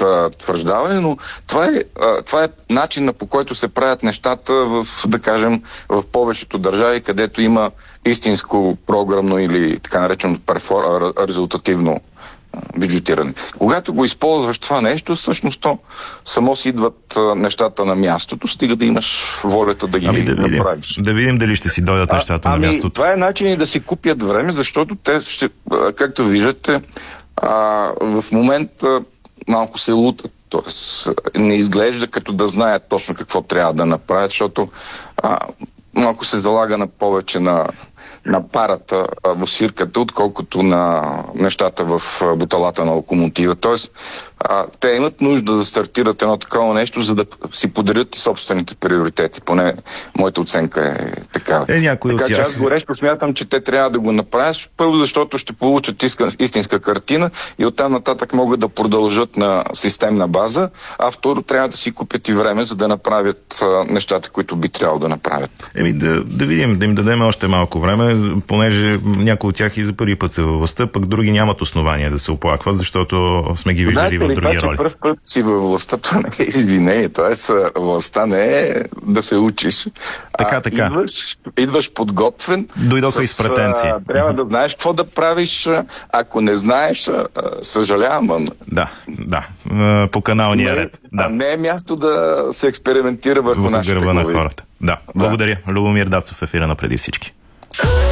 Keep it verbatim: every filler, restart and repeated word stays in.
твърждаване, но това е, това е начинът, по който се правят нещата в, да кажем, в повечето държави, където има истинско програмно или така наречено перфор, резултативно бюджетиране. Когато го използваш това нещо, всъщност то само си идват а, нещата на мястото, стига да имаш волята да ги ами да видим, направиш. Да видим дали ще си дойдат а, нещата ами, на мястото. Това е начин и да си купят време, защото те ще, както виждате, а, в момента малко се лутат. Тоест, не изглежда като да знаят точно какво трябва да направят, защото а, малко се залага на повече на на парата в свирката, отколкото на нещата в буталата на локомотива. Тоест, а, те имат нужда да стартират едно такова нещо, за да си подарят собствените приоритети. Поне моята оценка е така. Е, някой така от че тях... аз горещо смятам, че те трябва да го направят. Първо, защото ще получат истинска картина и оттам нататък могат да продължат на системна база, а второ, трябва да си купят и време, за да направят а, нещата, които би трябвало да направят. Еми, да, да видим, да им дадем още малко време, понеже някои от тях и за първи път са във властта, пък други нямат основания да се оплакват, защото сме ги виждали в други роли. Първ път си във властта, това не е извинение, т.е. властта не е да се учиш. Така, а, така. Идваш, идваш подготвен. Дойдоха и с претенции. А, трябва да знаеш какво да правиш. Ако не знаеш, а, съжалявам. Да, да. По каналния не, ред. Да. Не е място да се експериментира върху нашите гърба глави. на хората. Да. Благодаря. Да. Любомир Дацов, ефира на Преди всички.